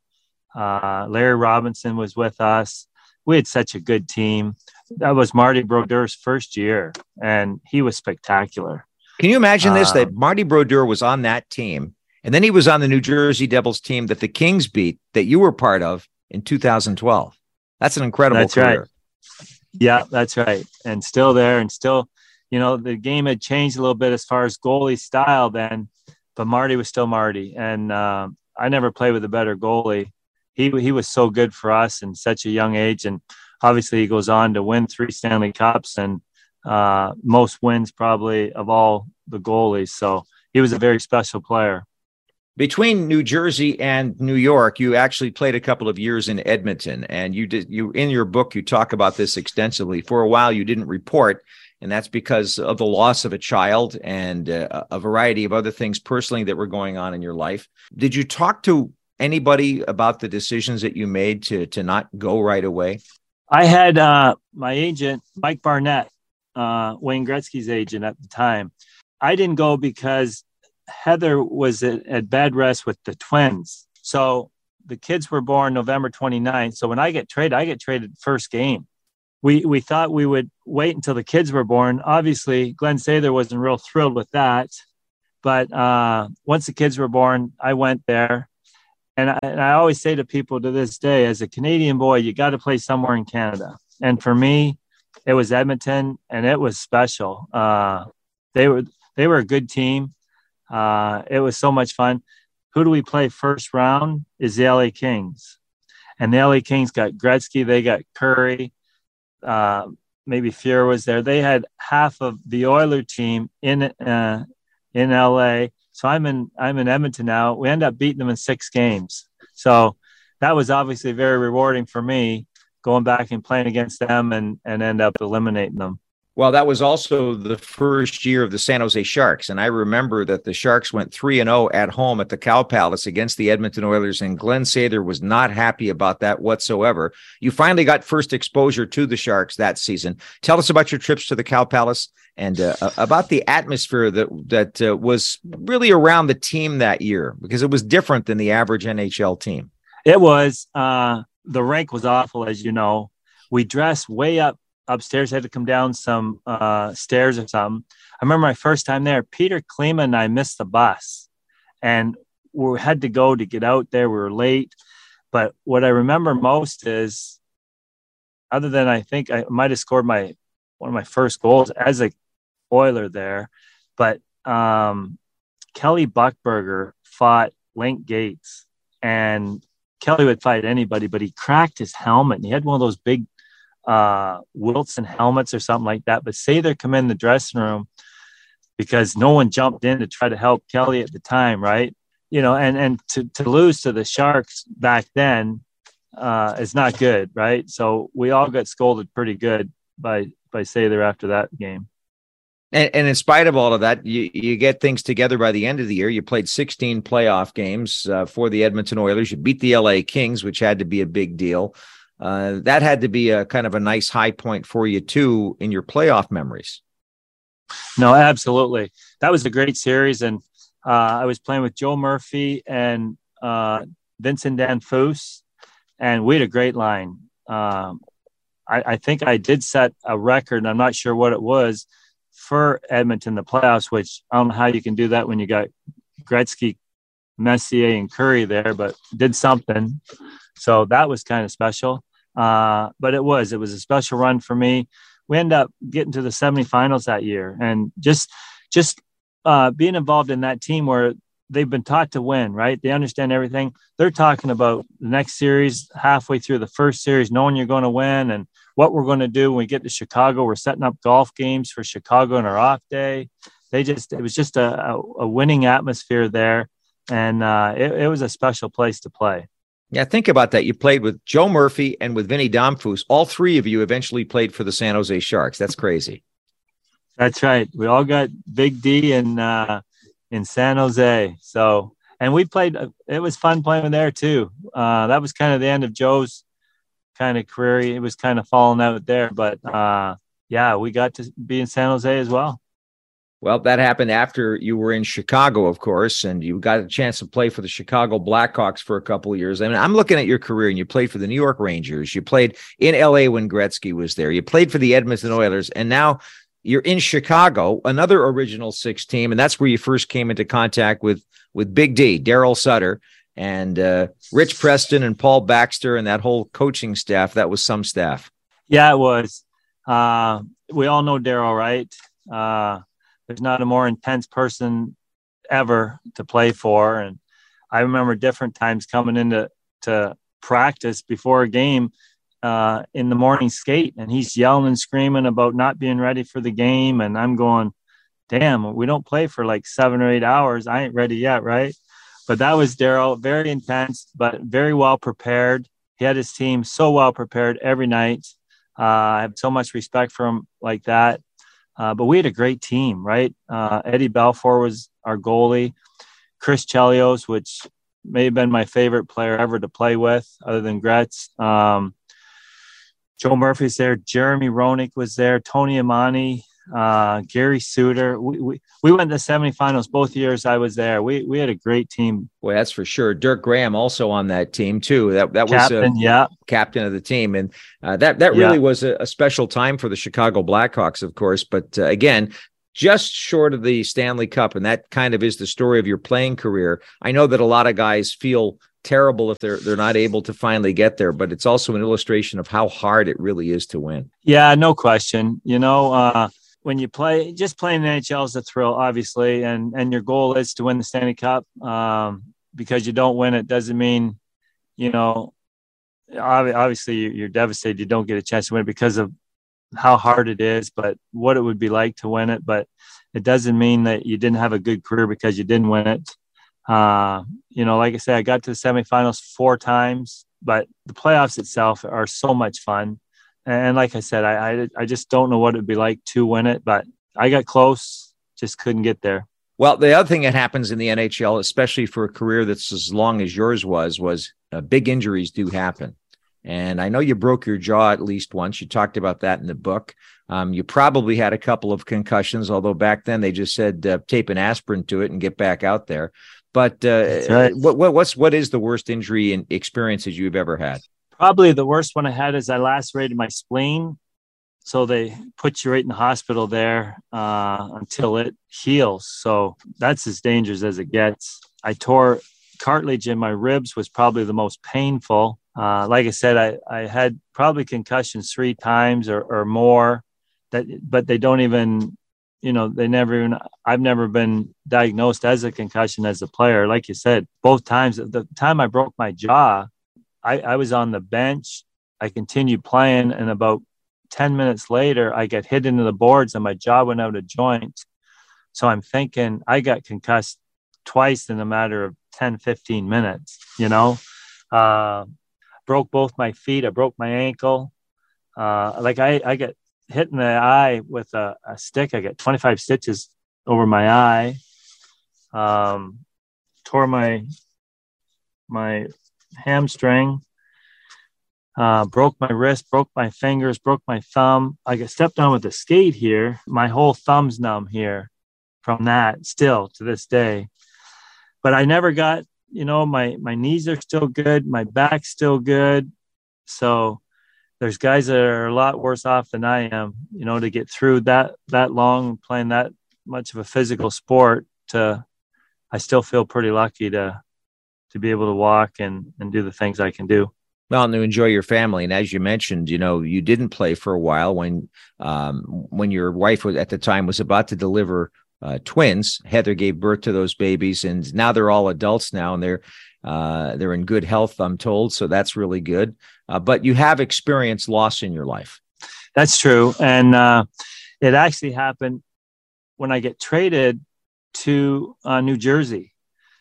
Uh, Larry Robinson was with us. We had such a good team. That was Marty Brodeur's first year, and he was spectacular. Can you imagine this, um, that Marty Brodeur was on that team, and then he was on the New Jersey Devils team that the Kings beat, that you were part of in two thousand twelve? That's an incredible that's career. Right. Yeah, that's right. And still there, and still, you know, the game had changed a little bit as far as goalie style then, but Marty was still Marty. And uh, I never played with a better goalie. He he was so good for us in such a young age. And obviously he goes on to win three Stanley Cups and uh, most wins probably of all the goalies. So he was a very special player. Between New Jersey and New York, you actually played a couple of years in Edmonton, and you did. You in your book, you talk about this extensively. For a while, you didn't report, and that's because of the loss of a child and uh, a variety of other things personally that were going on in your life. Did you talk to anybody about the decisions that you made to to not go right away? I had uh, my agent, Mike Barnett, uh, Wayne Gretzky's agent at the time. I didn't go because Heather was at, at bed rest with the twins. So the kids were born November twenty-ninth. So when I get traded, I get traded first game. We we thought we would wait until the kids were born. Obviously, Glenn Sather wasn't real thrilled with that. But uh, once the kids were born, I went there. And I, and I always say to people to this day, as a Canadian boy, you got to play somewhere in Canada. And for me, it was Edmonton, and it was special. Uh, they were they were a good team. Uh, it was so much fun. Who do we play first round is the L A Kings. And the L A Kings got Gretzky. They got Curry. Uh, maybe Fuhrer was there. They had half of the Oiler team in uh, in L A. So I'm in I'm in Edmonton now. We end up beating them in six games. So that was obviously very rewarding for me, going back and playing against them and, and end up eliminating them. Well, that was also the first year of the San Jose Sharks. And I remember that the Sharks went three and oh at home at the Cow Palace against the Edmonton Oilers, and Glenn Sather was not happy about that whatsoever. You finally got first exposure to the Sharks that season. Tell us about your trips to the Cow Palace and uh, about the atmosphere that, that uh, was really around the team that year, because it was different than the average N H L team. It was. Uh, the rink was awful, as you know. We dressed way up upstairs, had to come down some uh, stairs or something. I remember my first time there, Peter Klima and I missed the bus, and we had to go to get out there. We were late. But what I remember most is, other than I think I might have scored my one of my first goals as a Oiler there, but um, Kelly Buchberger fought Link Gates, and Kelly would fight anybody, but he cracked his helmet, and he had one of those big uh, Wilson helmets or something like that. But Sather come in the dressing room because no one jumped in to try to help Kelly at the time, right? You know, and, and to, to lose to the Sharks back then uh, is not good, right? So we all got scolded pretty good by, by Sather after that game. And, and in spite of all of that, you, you get things together by the end of the year. You played sixteen playoff games uh, for the Edmonton Oilers. You beat the L A Kings, which had to be a big deal. Uh, that had to be a kind of a nice high point for you, too, in your playoff memories. No, absolutely. That was a great series. And uh, I was playing with Joe Murphy and uh, Vincent Danfus, and we had a great line. Um, I, I think I did set a record, and I'm not sure what it was, for Edmonton, the playoffs, which I don't know how you can do that when you got Gretzky, Messier, and Curry there, but did something. So that was kind of special. Uh, but it was, it was a special run for me. We ended up getting to the semifinals that year, and just, just uh, being involved in that team where they've been taught to win, right? They understand everything. They're talking about the next series, halfway through the first series, knowing you're going to win and what we're going to do when we get to Chicago. We're setting up golf games for Chicago on our off day. They just, it was just a, a, a winning atmosphere there. And uh, it, it was a special place to play. Yeah, think about that. You played with Joe Murphy and with Vinny Damfus. All three of you eventually played for the San Jose Sharks. That's crazy. That's right. We all got Big D in, uh, in San Jose. So, and we played, it was fun playing there too. Uh, that was kind of the end of Joe's kind of career. It was kind of falling out there, but uh, yeah, we got to be in San Jose as well. Well, that happened after you were in Chicago, of course, and you got a chance to play for the Chicago Blackhawks for a couple of years. I mean, I'm looking at your career, and you played for the New York Rangers. You played in L A when Gretzky was there. You played for the Edmonton Oilers, and now you're in Chicago, another Original Six team, and that's where you first came into contact with with Big D, Daryl Sutter, and uh, Rich Preston and Paul Baxter, and that whole coaching staff. That was some staff. Yeah, it was. Uh, we all know Daryl, right? Uh, there's not a more intense person ever to play for. And I remember different times coming into to practice before a game uh, in the morning skate, and he's yelling and screaming about not being ready for the game. And I'm going, damn, we don't play for like seven or eight hours. I ain't ready yet, right? But that was Daryl, very intense, but very well prepared. He had his team so well prepared every night. Uh, I have so much respect for him like that. Uh, but we had a great team, right? Uh, Eddie Balfour was our goalie. Chris Chelios, which may have been my favorite player ever to play with, other than Gretz. Um, Joe Murphy's there. Jeremy Roenick was there. Tony Amani, uh, Gary Suter. We, we we went to the semifinals both years I was there. We we had a great team. Well, that's for sure. Dirk Graham also on that team too. That that captain, was uh, yeah, captain of the team, and uh, that that really yeah. was a, a special time for the Chicago Blackhawks, of course. But uh, again, just short of the Stanley Cup, and that kind of is the story of your playing career. I know that a lot of guys feel terrible if they're they're not able to finally get there, but it's also an illustration of how hard it really is to win. Yeah, no question. You know, uh, when you play, just playing the N H L is a thrill, obviously, and and your goal is to win the Stanley Cup. Um, because you don't win it doesn't mean, you know, obviously you're devastated you don't get a chance to win it because of how hard it is, but what it would be like to win it. But it doesn't mean that you didn't have a good career because you didn't win it. Uh, you know, like I said, I got to the semifinals four times. but the playoffs itself are so much fun. And like I said, I, I, I just don't know what it'd be like to win it, but I got close, just couldn't get there. Well, the other thing that happens in the N H L, especially for a career that's as long as yours was, was uh, big injuries do happen. And I know you broke your jaw at least once. You talked about that in the book. Um, you probably had a couple of concussions, although back then they just said uh, tape an aspirin to it and get back out there. But uh, right. what, what what's what is the worst injury and experiences you've ever had? Probably the worst one I had is I lacerated my spleen. So they put you right in the hospital there uh, until it heals. So that's as dangerous as it gets. I tore cartilage in my ribs, was probably the most painful. Uh, like I said, I, I had probably concussions three times or, or more, that, but they don't even, you know, they never even, I've never been diagnosed as a concussion as a player. Like you said, both times, the time I broke my jaw, I, I was on the bench. I continued playing, and about ten minutes later, I got hit into the boards and my jaw went out of joint. So I'm thinking I got concussed twice in a matter of ten, fifteen minutes, you know, uh, broke both my feet. I broke my ankle. Uh, like I, I got hit in the eye with a, a stick. I got twenty-five stitches over my eye. Um, tore my, my hamstring. Uh, broke my wrist, broke my fingers, broke my thumb. I got stepped on with a skate here. My whole thumb's numb here from that still to this day. But I never got, you know, my, my knees are still good. My back's still good. So there's guys that are a lot worse off than I am, you know, to get through that, that long, playing that much of a physical sport. To, I still feel pretty lucky to, to be able to walk and, and do the things I can do. Well, and to enjoy your family. And as you mentioned, you know, you didn't play for a while when um, when your wife was at the time was about to deliver uh, twins. Heather gave birth to those babies, and now they're all adults now, and they're uh, they're in good health, I'm told. So that's really good. Uh, but you have experienced loss in your life. That's true. And uh, it actually happened when I get traded to uh, New Jersey.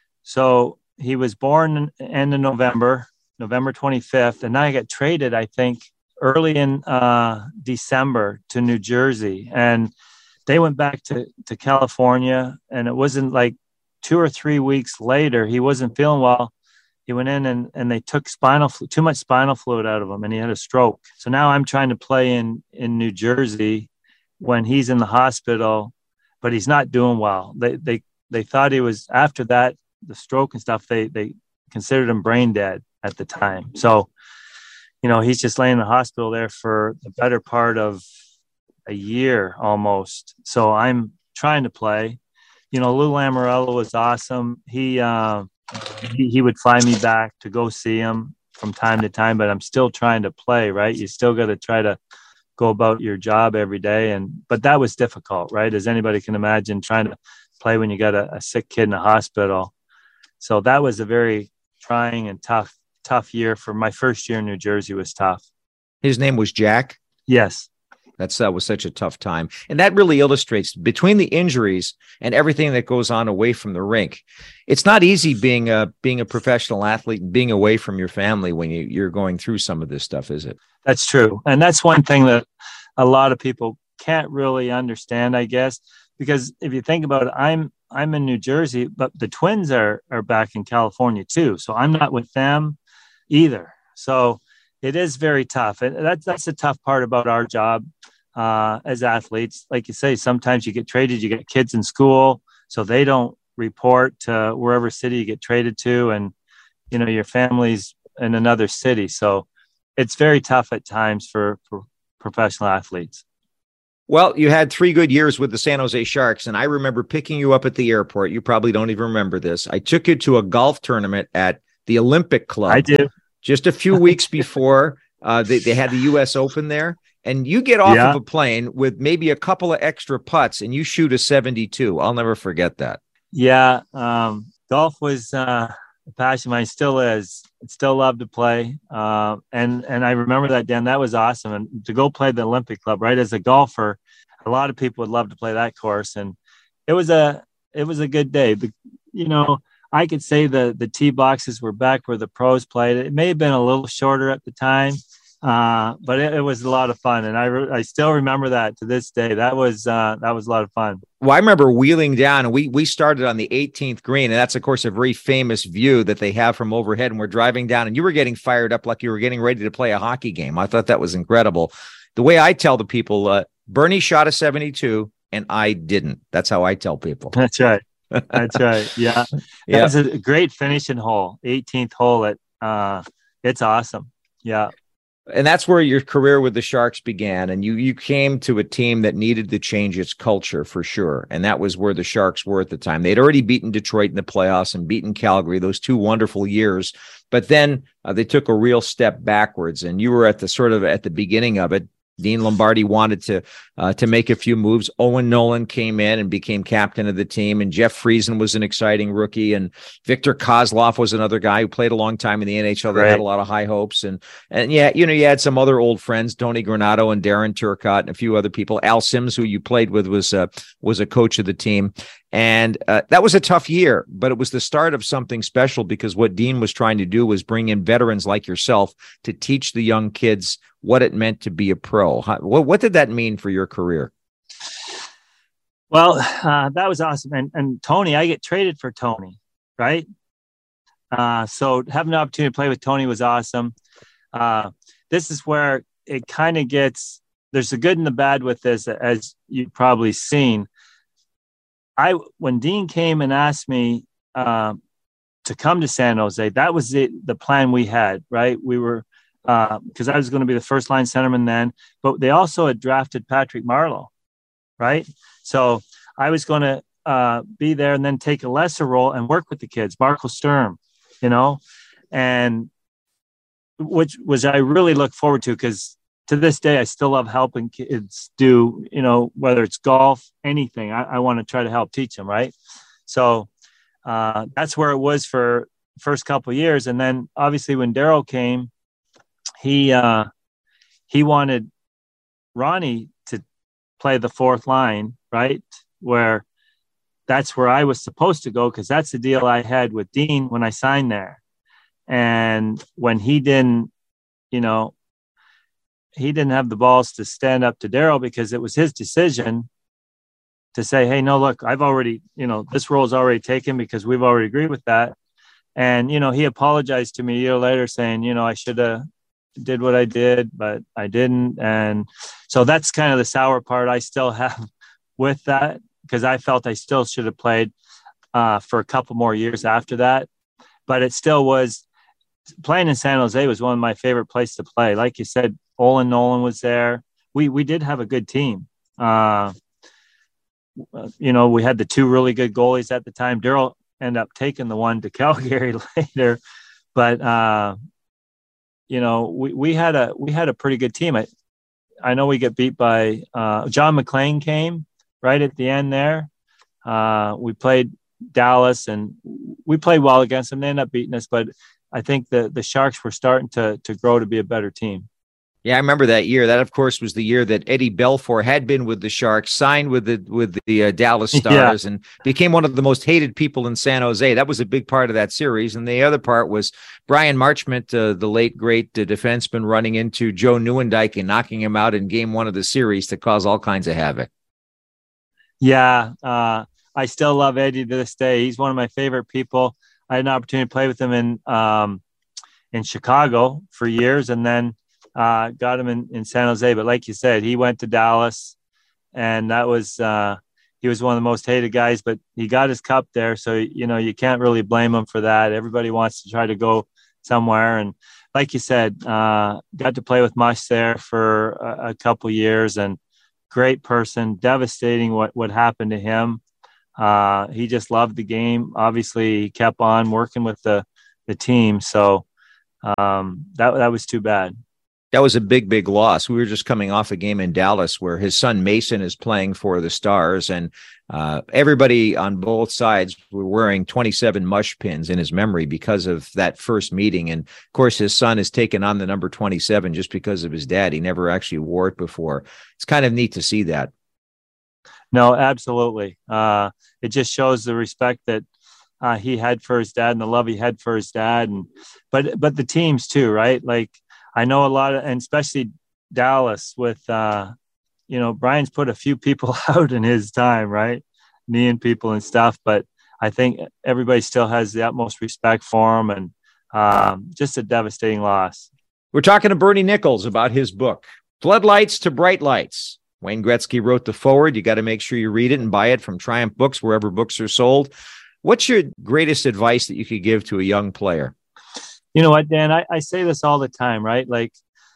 So he was born end of November. November twenty-fifth. And I got traded, I think, early in uh, December to New Jersey. And they went back to, to California. And it wasn't like two or three weeks later, he wasn't feeling well. He went in and, and they took spinal flu- too much spinal fluid out of him, and he had a stroke. So now I'm trying to play in, in New Jersey when he's in the hospital, but he's not doing well. They they they thought he was, after that, the stroke and stuff, they they considered him brain dead at the time. So, you know, he's just laying in the hospital there for the better part of a year almost. So I'm trying to play. You know, Lou Lamoriello was awesome. He, uh, he he would fly me back to go see him from time to time, but I'm still trying to play, right? You still got to try to go about your job every day. And but that was difficult, right? As anybody can imagine, trying to play when you got a, a sick kid in the hospital. So that was a very trying and tough tough year. For my first year in New Jersey was tough. His name was Jack? Yes. That's that was such a tough time. And that really illustrates, between the injuries and everything that goes on away from the rink, it's not easy being a being a professional athlete and being away from your family when you, you're going through some of this stuff, is it? That's true. And that's one thing that a lot of people can't really understand, I guess, because if you think about it, I'm I'm in New Jersey, but the twins are are back in California too. So I'm not with them either. So it is very tough. And that's, that's the tough part about our job uh, as athletes. Like you say, sometimes you get traded, you get kids in school, so they don't report to wherever city you get traded to. And, you know, your family's in another city. So it's very tough at times for, for professional athletes. Well, you had three good years with the San Jose Sharks, and I remember picking you up at the airport. You probably don't even remember this. I took you to a golf tournament at the Olympic Club. I do. Just a few weeks before uh, they, they had the U S Open there, and you get off yeah. of a plane with maybe a couple of extra putts, and you shoot a seventy-two. I'll never forget that. Yeah, um, golf was uh, a passion of mine, still is. I still love to play, uh, and and I remember that, Dan. That was awesome, and to go play the Olympic Club, right? As a golfer, a lot of people would love to play that course, and it was a it was a good day. But, you know, I could say the the tee boxes were back where the pros played. It may have been a little shorter at the time, uh, but it, it was a lot of fun, and I re- I still remember that to this day. That was uh, that was a lot of fun. Well, I remember wheeling down, and we we started on the eighteenth green, and that's of course a very famous view that they have from overhead. And we're driving down, and you were getting fired up like you were getting ready to play a hockey game. I thought that was incredible. The way I tell the people, uh, Bernie shot a seventy-two, and I didn't. That's how I tell people. That's right. That's right. Yeah. Yeah. That's a great finishing hole. eighteenth hole. At uh, it's awesome. Yeah. And that's where your career with the Sharks began. And you you came to a team that needed to change its culture for sure. And that was where the Sharks were at the time. They'd already beaten Detroit in the playoffs and beaten Calgary, those two wonderful years. But then uh, they took a real step backwards. And you were at the sort of at the beginning of it. Dean Lombardi wanted to uh, to make a few moves. Owen Nolan came in and became captain of the team, and Jeff Friesen was an exciting rookie, and Victor Kozlov was another guy who played a long time in the N H L that Right. had a lot of high hopes. And and yeah, you know, you had some other old friends, Tony Granato and Darren Turcotte and a few other people. Al Sims, who you played with, was uh, was a coach of the team. And uh, that was a tough year, but it was the start of something special, because what Dean was trying to do was bring in veterans like yourself to teach the young kids what it meant to be a pro. How, what, what did that mean for your career? Well, uh, that was awesome. And and Tony, I get traded for Tony, right? Uh, so having the opportunity to play with Tony was awesome. Uh, this is where it kind of gets, there's the good and the bad with this, as you've probably seen. I when Dean came and asked me uh, to come to San Jose, that was it, the plan we had, right? We were because uh, I was going to be the first line centerman then, but they also had drafted Patrick Marleau, right? So I was going to uh, be there and then take a lesser role and work with the kids, Marco Sturm, you know, and which was I really look forward to, because to this day I still love helping kids do, you know, whether it's golf, anything. I, I want to try to help teach them, right? So uh, that's where it was for first couple of years, and then obviously when Daryl came, he uh, he wanted Ronnie to play the fourth line, right? Where that's where I was supposed to go, because that's the deal I had with Dean when I signed there. And when he didn't, you know, he didn't have the balls to stand up to Daryl, because it was his decision to say, hey, no, look, I've already, you know, this role is already taken because we've already agreed with that. And, you know, he apologized to me a year later saying, you know, I should have did what I did, but I didn't. And so that's kind of the sour part I still have with that, because I felt I still should have played uh, for a couple more years after that. But it still was, playing in San Jose was one of my favorite places to play. Like you said, Olin Nolan was there. We we did have a good team. Uh, you know, we had the two really good goalies at the time. Daryl ended up taking the one to Calgary later, but uh, you know, we, we had a we had a pretty good team. I I know we get beat by uh, John McClain came right at the end there. Uh, we played Dallas and we played well against them. They ended up beating us, but I think the the Sharks were starting to to grow to be a better team. Yeah, I remember that year. That, of course, was the year that Eddie Belfour had been with the Sharks, signed with the with the uh, Dallas Stars, yeah. and became one of the most hated people in San Jose. That was a big part of that series. And the other part was Brian Marchment, uh, the late, great uh, defenseman, running into Joe Nieuwendyk and knocking him out in game one of the series to cause all kinds of havoc. Yeah, uh, I still love Eddie to this day. He's one of my favorite people. I had an opportunity to play with him in um, in Chicago for years, and then Uh, got him in, in San Jose. But like you said, he went to Dallas, and that was, uh, he was one of the most hated guys, but he got his cup there. So, you know, you can't really blame him for that. Everybody wants to try to go somewhere. And like you said, uh, got to play with Mush there for a, a couple years, and great person, devastating what, what happened to him. Uh, he just loved the game. Obviously he kept on working with the, the team. So um, that, that was too bad. That was a big, big loss. We were just coming off a game in Dallas where his son Mason is playing for the Stars, and uh, everybody on both sides were wearing twenty-seven Mush pins in his memory because of that first meeting. And of course, his son has taken on the number twenty-seven just because of his dad. He never actually wore it before. It's kind of neat to see that. No, absolutely. Uh, it just shows the respect that uh, he had for his dad and the love he had for his dad. And, but, but the teams too, right? Like I know a lot of, and especially Dallas with, uh, you know, Brian's put a few people out in his time, right? Kneeing people and stuff. But I think everybody still has the utmost respect for him, and um, just a devastating loss. We're talking to Bernie Nichols about his book, Floodlights to Bright Lights. Wayne Gretzky wrote the foreword. You got to make sure you read it and buy it from Triumph Books, wherever books are sold. What's your greatest advice that you could give to a young player? You know what, Dan, I, I say this all the time, right? Like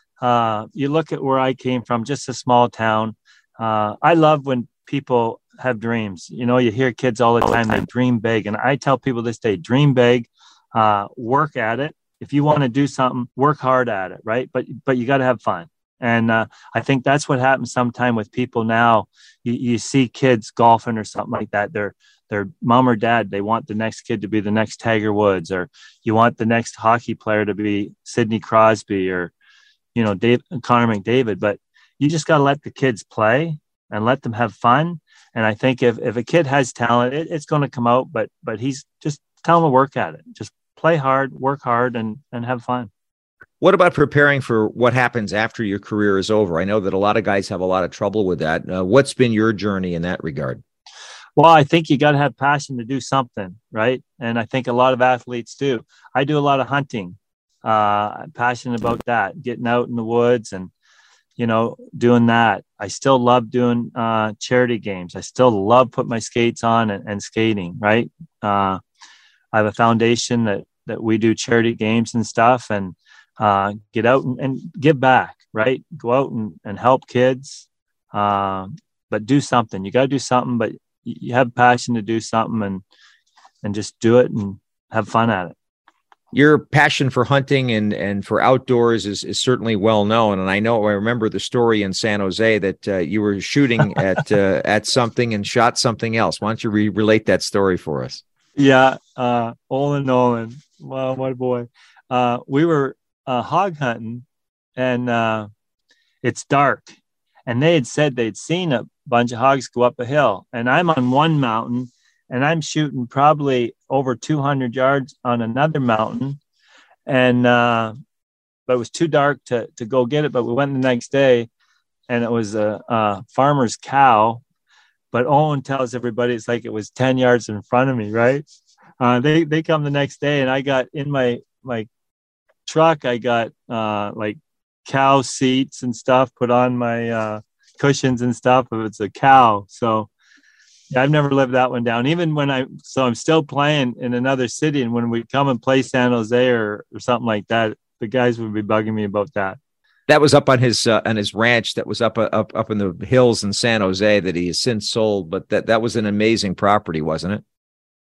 uh, you look at where I came from, just a small town. Uh, I love when people have dreams. You know, you hear kids all the time, they dream big. And I tell people this day, dream big, uh, work at it. If you want to do something, work hard at it, right? But but you got to have fun. And uh, I think that's what happens sometime with people now. You, you see kids golfing or something like that. Their their mom or dad, they want the next kid to be the next Tiger Woods, or you want the next hockey player to be Sidney Crosby, or, you know, Dave, Connor McDavid. But you just got to let the kids play and let them have fun. And I think if, if a kid has talent, it, it's going to come out, but, but he's just tell him to work at it. Just play hard, work hard, and, and have fun. What about preparing for what happens after your career is over? I know that a lot of guys have a lot of trouble with that. Uh, what's been your journey in that regard? Well, I think you got to have passion to do something, right? And I think a lot of athletes do. I do a lot of hunting. Uh, I'm passionate about that, getting out in the woods and, you know, doing that. I still love doing uh, charity games. I still love putting my skates on and, and skating, right? Uh, I have a foundation that, that we do charity games and stuff, and uh, get out and, and give back, right? Go out and, and help kids, uh, but do something. You got to do something, but you have passion to do something, and, and just do it and have fun at it. Your passion for hunting and, and for outdoors is, is certainly well known. And I know, I remember the story in San Jose that uh, you were shooting at, uh, at something and shot something else. Why don't you re- relate that story for us? Yeah. Uh, Olin Nolan. Wow, my boy. Uh, we were uh, hog hunting, and uh, it's dark, and they had said they'd seen a bunch of hogs go up a hill, and I'm on one mountain, and I'm shooting probably over two hundred yards on another mountain. And, uh, but it was too dark to, to go get it. But we went the next day, and it was a, a farmer's cow. But Owen tells everybody it's like it was ten yards in front of me, right? Uh, they, they come the next day, and I got in my, my truck, I got uh, like cow seats and stuff put on my uh, cushions and stuff. If it's a cow. So, yeah, I've never lived that one down. Even when I, so I'm still playing in another city, and when we come and play San Jose or, or something like that, the guys would be bugging me about that. That was up on his uh, on his ranch that was up uh, up up in the hills in San Jose that he has since sold. But that that was an amazing property, wasn't it?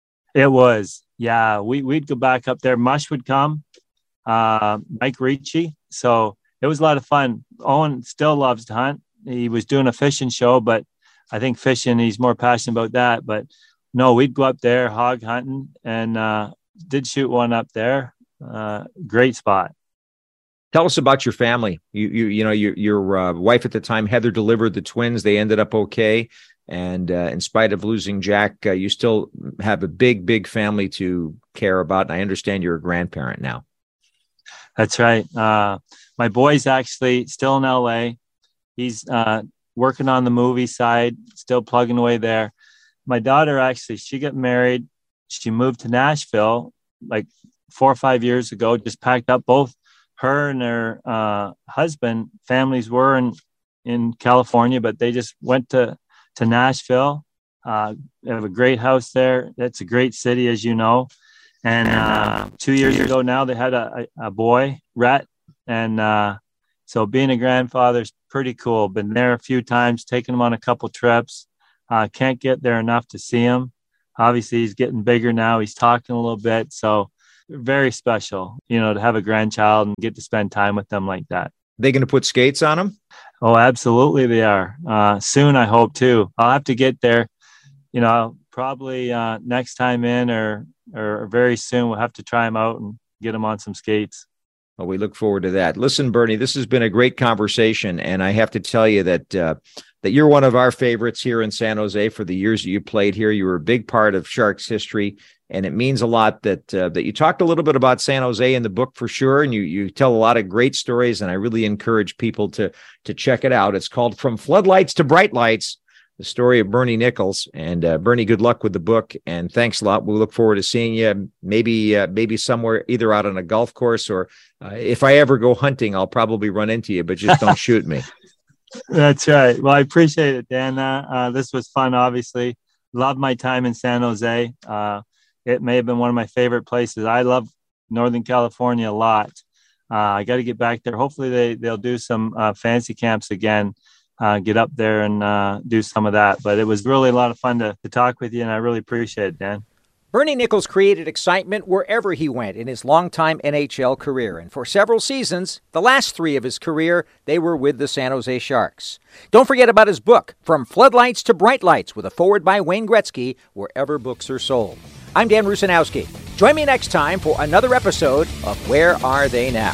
It was. Yeah, we we'd go back up there. Mush would come, uh, Mike Ricci. So it was a lot of fun. Owen still loves to hunt. He was doing a fishing show, but I think fishing, he's more passionate about that. But no, we'd go up there hog hunting, and uh, did shoot one up there. Uh, great spot. Tell us about your family. You you you know your your uh, wife at the time, Heather, delivered the twins. They ended up okay, and uh, in spite of losing Jack, uh, you still have a big big family to care about. And I understand you're a grandparent now. That's right. Uh, my boy's actually still in L A. He's uh, working on the movie side, still plugging away there. My daughter, actually, she got married. She moved to Nashville like four or five years ago, just packed up. Both her and her uh, husband, families were in, in California, but they just went to, to Nashville. Uh, they have a great house there. That's a great city, as you know. And uh, two years ago now, they had a, a, a boy, Rhett. And uh, so being a grandfather is pretty cool. Been there a few times, taking him on a couple trips. Uh, can't get there enough to see him. Obviously, he's getting bigger now. He's talking a little bit. So very special, you know, to have a grandchild and get to spend time with them like that. They going to put skates on them? Oh, absolutely they are. Uh, soon, I hope, too. I'll have to get there, you know, probably uh, next time in or, or very soon. We'll have to try them out and get them on some skates. Well, we look forward to that. Listen, Bernie, this has been a great conversation, and I have to tell you that uh, that you're one of our favorites here in San Jose for the years that you played here. You were a big part of Sharks history, and it means a lot that uh, that you talked a little bit about San Jose in the book for sure, and you you tell a lot of great stories, and I really encourage people to to check it out. It's called From Floodlights to Bright Lights, the story of Bernie Nicholls. And uh, Bernie, good luck with the book, and thanks a lot. We'll look forward to seeing you maybe uh, maybe somewhere, either out on a golf course, or uh, if I ever go hunting, I'll probably run into you, but just don't shoot me. That's right. Well, I appreciate it, Dan. Uh, uh, this was fun, obviously. Love my time in San Jose. Uh, it may have been one of my favorite places. I love Northern California a lot. Uh, I got to get back there. Hopefully they, they'll do some uh, fancy camps again, uh, get up there and uh, do some of that. But it was really a lot of fun to, to talk with you, and I really appreciate it, Dan. Bernie Nicholls created excitement wherever he went in his longtime N H L career, and for several seasons, the last three of his career, they were with the San Jose Sharks. Don't forget about his book, From Floodlights to Bright Lights, with a foreword by Wayne Gretzky, wherever books are sold. I'm Dan Rusanowski. Join me next time for another episode of Where Are They Now?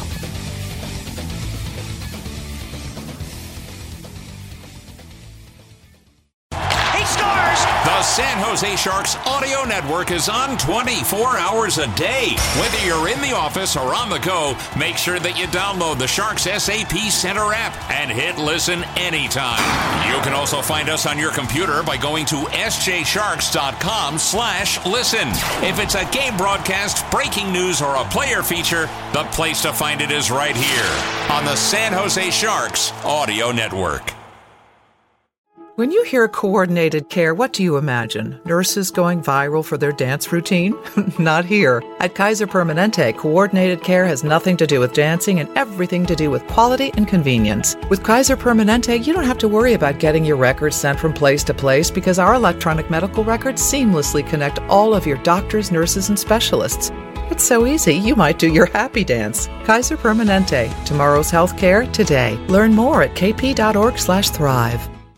The San Jose Sharks Audio Network is on twenty-four hours a day. Whether you're in the office or on the go, make sure that you download the Sharks S A P Center app and hit listen anytime. You can also find us on your computer by going to s j sharks dot com slash listen. If it's a game broadcast, breaking news, or a player feature, the place to find it is right here on the San Jose Sharks Audio Network. When you hear coordinated care, what do you imagine? Nurses going viral for their dance routine? Not here. At Kaiser Permanente, coordinated care has nothing to do with dancing and everything to do with quality and convenience. With Kaiser Permanente, you don't have to worry about getting your records sent from place to place because our electronic medical records seamlessly connect all of your doctors, nurses, and specialists. It's so easy, you might do your happy dance. Kaiser Permanente. Tomorrow's healthcare today. Learn more at k p dot org slash thrive.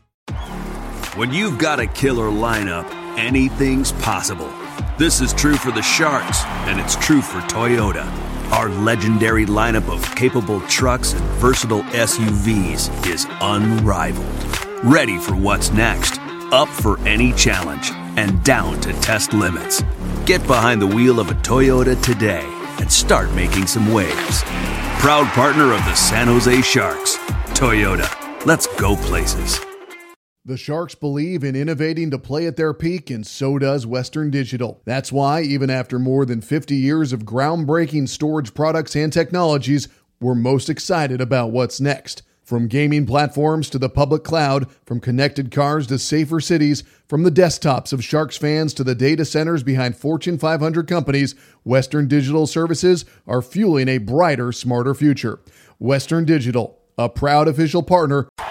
When you've got a killer lineup, anything's possible. This is true for the Sharks, and it's true for Toyota. Our legendary lineup of capable trucks and versatile S U Vs is unrivaled. Ready for what's next, up for any challenge, and down to test limits. Get behind the wheel of a Toyota today and start making some waves. Proud partner of the San Jose Sharks, Toyota. Let's go places. The Sharks believe in innovating to play at their peak, and so does Western Digital. That's why, even after more than fifty years of groundbreaking storage products and technologies, we're most excited about what's next. From gaming platforms to the public cloud, from connected cars to safer cities, from the desktops of Sharks fans to the data centers behind Fortune five hundred companies, Western Digital services are fueling a brighter, smarter future. Western Digital, a proud official partner